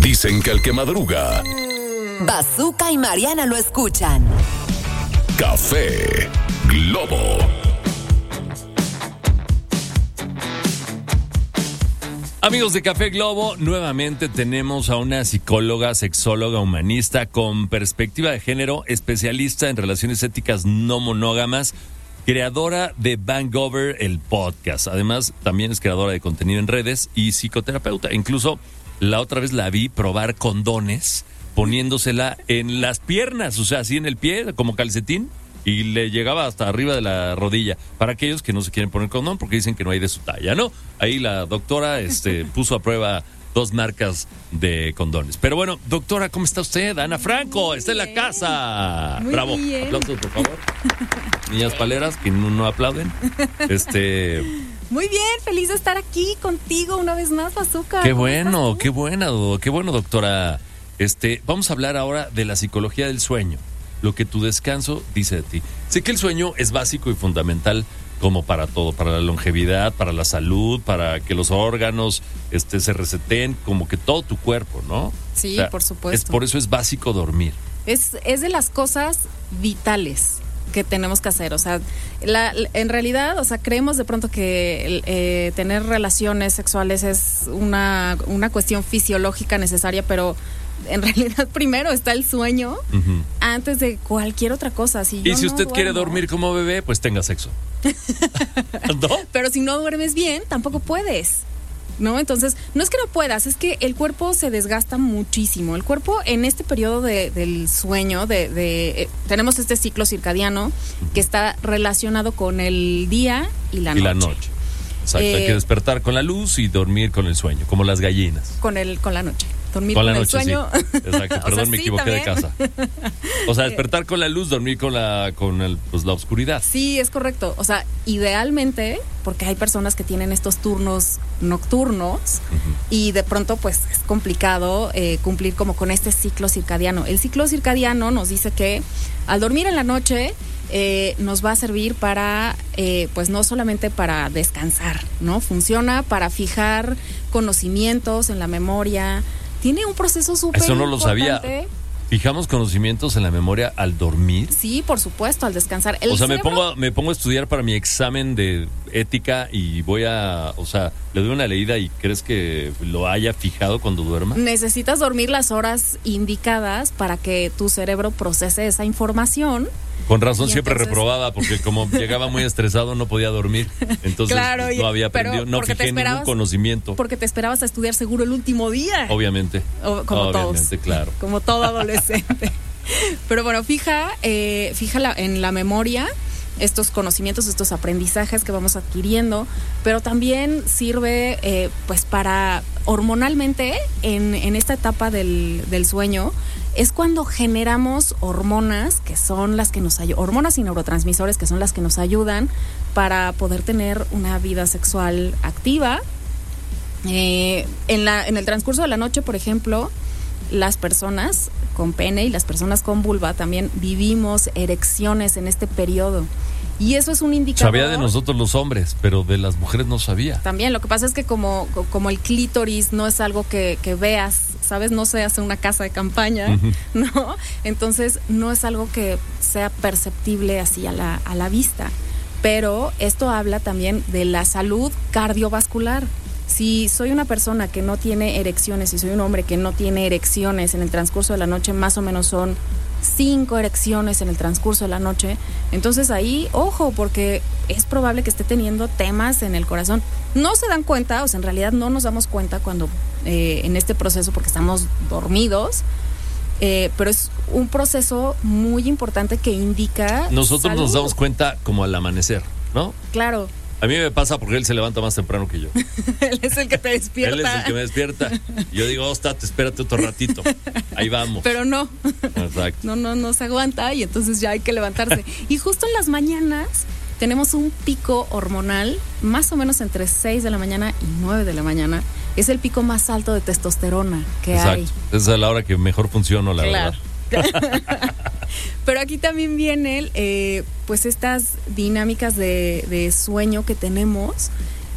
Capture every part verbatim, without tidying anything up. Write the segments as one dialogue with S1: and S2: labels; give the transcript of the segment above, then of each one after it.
S1: Dicen que el que madruga,
S2: Bazooka y Mariana lo escuchan.
S1: Café Globo.
S3: Amigos de Café Globo, nuevamente tenemos a una psicóloga, sexóloga, humanista con perspectiva de género, especialista en relaciones éticas no monógamas, creadora de Bangover, el podcast. Además, también es creadora de contenido en redes y psicoterapeuta. Incluso la otra vez la vi probar condones poniéndosela en las piernas, o sea, así en el pie, como calcetín, y le llegaba hasta arriba de la rodilla. Para aquellos que no se quieren poner condón porque dicen que no hay de su talla, ¿no? Ahí la doctora este, puso a prueba dos marcas de condones. Pero bueno, doctora, ¿cómo está usted? Ana Franco,
S4: Muy
S3: está en la
S4: bien.
S3: casa.
S4: Muy
S3: Bravo.
S4: bien.
S3: Aplausos, por favor. Niñas paleras que no, no aplauden. Este...
S4: Muy bien, feliz de estar aquí contigo una vez más, Bazooka.
S3: Qué bueno, qué buena, qué bueno, doctora. Este, vamos a hablar ahora de la psicología del sueño, lo que tu descanso dice de ti. Sé que el sueño es básico y fundamental como para todo, para la longevidad, para la salud, para que los órganos este, se reseten, como que todo tu cuerpo, ¿no?
S4: Sí,
S3: O sea,
S4: por supuesto.
S3: Es, por eso es básico dormir.
S4: Es, es de las cosas vitales que tenemos que hacer, o sea, la, en realidad, o sea, creemos de pronto que eh, tener relaciones sexuales es una, una cuestión fisiológica necesaria, pero en realidad primero está el sueño uh-huh. antes de cualquier otra cosa. Si
S3: y
S4: yo
S3: si
S4: no
S3: usted
S4: duermo,
S3: quiere dormir como bebé, pues tenga sexo. ¿No?
S4: Pero si no duermes bien, tampoco puedes, ¿no? Entonces, no es que no puedas, es que el cuerpo se desgasta muchísimo. El cuerpo en este periodo de, del sueño, de, de eh, tenemos este ciclo circadiano que está relacionado con el día y la
S3: y
S4: noche.
S3: la noche. Exacto,
S4: Eh,
S3: hay que despertar con la luz y dormir con el sueño, como las gallinas.
S4: Con el, con la noche. Dormir
S3: con
S4: con,
S3: la
S4: el
S3: noche,
S4: sueño.
S3: Sí. Exacto, perdón,
S4: o sea,
S3: me
S4: sí,
S3: equivoqué
S4: también.
S3: de casa. O sea, despertar con la luz, dormir con la con el, pues, la oscuridad.
S4: Sí, es correcto. O sea, idealmente, porque hay personas que tienen estos turnos nocturnos uh-huh. y de pronto pues es complicado eh, cumplir como con este ciclo circadiano. El ciclo circadiano nos dice que al dormir en la noche eh, nos va a servir para, eh, pues no solamente para descansar, ¿no? Funciona para fijar conocimientos en la memoria. Tiene un proceso súper
S3: Eso no lo
S4: importante.
S3: sabía. ¿Fijamos conocimientos en la memoria al dormir?
S4: Sí, por supuesto, al descansar. El
S3: o sea,
S4: cerebro...
S3: me pongo, me pongo a estudiar para mi examen de ética y voy a, o sea, le doy una leída y ¿crees que lo haya fijado cuando duerma?
S4: Necesitas dormir las horas indicadas para que tu cerebro procese esa información.
S3: Con razón
S4: y
S3: siempre
S4: entonces...
S3: reprobaba, porque como llegaba muy estresado no podía dormir. Entonces
S4: claro,
S3: no había aprendido, no fijé ningún conocimiento.
S4: Porque te esperabas a estudiar seguro el último día.
S3: Obviamente.
S4: O, como
S3: Obviamente,
S4: todos.
S3: claro.
S4: Como todo adolescente. Pero bueno, fija, eh, fija la, en la memoria estos conocimientos, estos aprendizajes que vamos adquiriendo, pero también sirve eh, pues para hormonalmente en, en esta etapa del, del sueño. Es cuando generamos hormonas que son las que nos ayudan, hormonas y neurotransmisores que son las que nos ayudan para poder tener una vida sexual activa. Eh, en, la, en el transcurso de la noche, por ejemplo, las personas con pene y las personas con vulva también vivimos erecciones en este periodo. Y eso es un indicador.
S3: Sabía de nosotros los hombres, pero de las mujeres no sabía.
S4: También, lo que pasa es que como, como el clítoris no es algo que, que veas, ¿sabes? No se hace una casa de campaña, uh-huh. ¿no? Entonces, no es algo que sea perceptible así a la, a la vista. Pero esto habla también de la salud cardiovascular. Si soy una persona que no tiene erecciones, si soy un hombre que no tiene erecciones en el transcurso de la noche, más o menos son cinco erecciones en el transcurso de la noche, entonces ahí, ojo, porque es probable que esté teniendo temas en el corazón. No se dan cuenta, o sea, en realidad no nos damos cuenta cuando eh, en este proceso, porque estamos dormidos, eh, pero es un proceso muy importante que indica
S3: Nosotros
S4: salud.
S3: Nos damos cuenta como al amanecer, ¿no?
S4: Claro.
S3: A mí me pasa porque él se levanta más temprano que yo.
S4: Él es el que te despierta.
S3: Él es el que me despierta. Yo digo, ostate, espérate otro ratito. Ahí vamos.
S4: Pero no.
S3: Exacto.
S4: No, no, no se aguanta y entonces ya hay que levantarse. Y justo en las mañanas tenemos un pico hormonal, más o menos entre seis de la mañana y nueve de la mañana. Es el pico más alto de testosterona que
S3: Exacto.
S4: hay.
S3: Esa es la hora que mejor funciono, la
S4: claro.
S3: verdad.
S4: Pero aquí también vienen eh, pues estas dinámicas de, de sueño que tenemos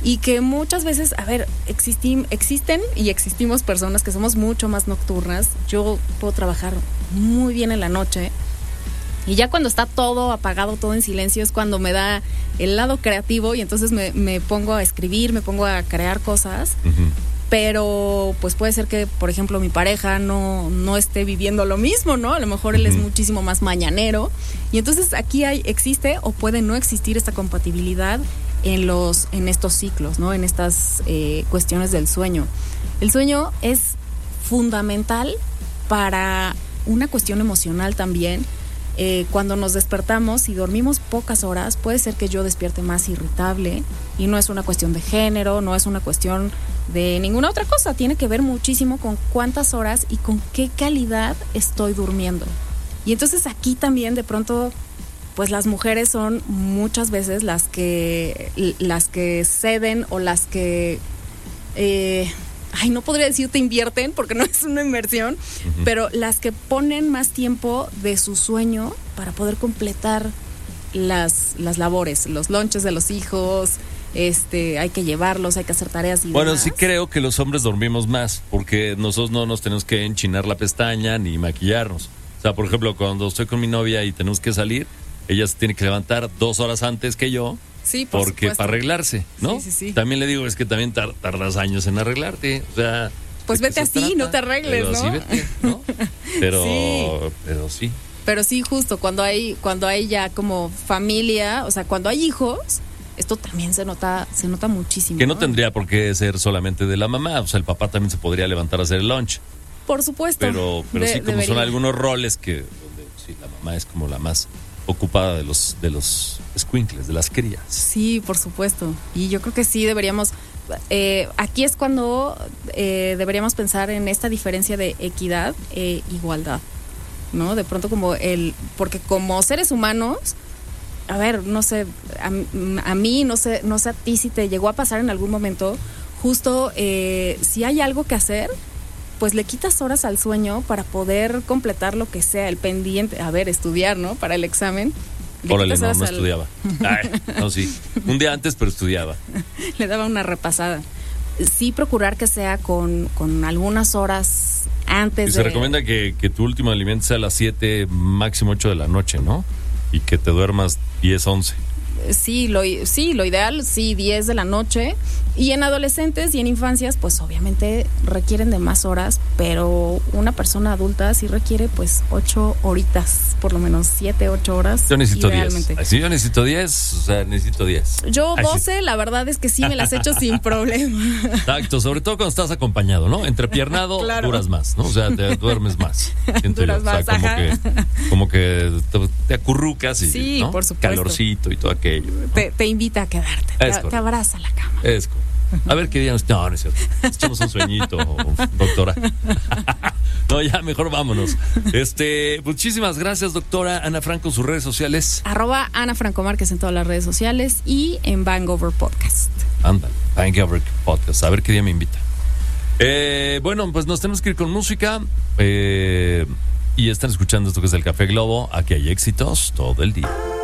S4: y que muchas veces, a ver, existim, existen y existimos personas que somos mucho más nocturnas. Yo puedo trabajar muy bien en la noche y ya cuando está todo apagado, todo en silencio, es cuando me da el lado creativo y entonces me, me pongo a escribir, me pongo a crear cosas. Uh-huh. Pero pues puede ser que, por ejemplo, mi pareja no, no esté viviendo lo mismo, ¿no? A lo mejor él es muchísimo más mañanero. Y entonces aquí hay, existe o puede no existir esta compatibilidad en, los, en estos ciclos, ¿no? En estas eh, cuestiones del sueño. El sueño es fundamental para una cuestión emocional también. Eh, cuando nos despertamos y dormimos pocas horas, puede ser que yo despierte más irritable, y no es una cuestión de género, no es una cuestión de ninguna otra cosa, tiene que ver muchísimo con cuántas horas y con qué calidad estoy durmiendo. Y entonces aquí también de pronto pues las mujeres son muchas veces las que las que ceden o las que eh, ay, no podría decirte invierten porque no es una inversión, uh-huh. pero las que ponen más tiempo de su sueño para poder completar las, las labores, los lonches de los hijos, este, hay que llevarlos, hay que hacer tareas y
S3: bueno,
S4: demás.
S3: Sí creo que los hombres dormimos más porque nosotros no nos tenemos que enchinar la pestaña ni maquillarnos. O sea, por ejemplo, cuando estoy con mi novia y tenemos que salir, ella se tiene que levantar dos horas antes que yo.
S4: Sí, por
S3: porque
S4: supuesto.
S3: Para arreglarse, ¿no?
S4: Sí, sí, sí.
S3: También le digo, es que también tar, tardas años en arreglarte, o sea...
S4: Pues vete así, trata, no te arregles,
S3: pero
S4: ¿no?
S3: Así vete, ¿no? Pero
S4: sí.
S3: pero sí.
S4: Pero sí, justo, cuando hay cuando hay ya como familia, o sea, cuando hay hijos, esto también se nota se nota muchísimo.
S3: Que no,
S4: ¿no?
S3: tendría por qué ser solamente de la mamá, o sea, el papá también se podría levantar a hacer el lunch.
S4: Por supuesto.
S3: Pero pero
S4: de,
S3: sí, como
S4: debería.
S3: son algunos roles que donde sí, la mamá es como la más ocupada de los de los escuincles, de las crías.
S4: Sí, por supuesto. Y yo creo que sí deberíamos... Eh, aquí es cuando eh, deberíamos pensar en esta diferencia de equidad e igualdad, ¿no? De pronto como el... Porque como seres humanos, a ver, no sé, a, a mí, no sé, no sé a ti si te llegó a pasar en algún momento, justo eh, si hay algo que hacer, pues le quitas horas al sueño para poder completar lo que sea, el pendiente, a ver, estudiar, ¿no? Para el examen.
S3: Órale, no, no
S4: al...
S3: estudiaba. Ay, no, sí. Un día antes, pero estudiaba.
S4: Le daba una repasada. Sí, procurar que sea con, con algunas horas antes.
S3: Y
S4: de...
S3: se recomienda que, que tu último alimento sea a las siete, máximo ocho de la noche, ¿no? Y que te duermas diez, once.
S4: Sí, lo, sí, lo ideal, sí, diez de la noche. Y en adolescentes y en infancias, pues obviamente requieren de más horas, pero una persona adulta sí requiere pues ocho horitas, por lo menos siete, ocho horas.
S3: Yo necesito diez. Sí, yo necesito diez, o sea, necesito diez.
S4: Yo doce, la verdad es que sí me las he hecho sin problema.
S3: Exacto, sobre todo cuando estás acompañado, ¿no? Entrepiernado, claro. Duras más, ¿no? O sea, te duermes más.
S4: Duras
S3: yo.
S4: más,
S3: o sea, como
S4: ajá.
S3: que, como que te, te acurrucas y,
S4: sí,
S3: ¿no?
S4: por supuesto.
S3: Calorcito y todo aquello, ¿no?
S4: Te, te invita a quedarte,
S3: es
S4: te, te abraza la cama.
S3: Es correcto. A ver qué día nos... No, no es cierto. Echamos un sueñito, doctora. No, ya, mejor vámonos. Este, muchísimas gracias, doctora Ana Franco, sus redes sociales.
S4: Arroba Ana Franco Márquez en todas las redes sociales y en Bangover Podcast.
S3: Ándale, Bangover Podcast. A ver qué día me invita. Eh, bueno, pues nos tenemos que ir con música. Eh, y están escuchando esto que es el Café Globo. Aquí hay éxitos todo el día.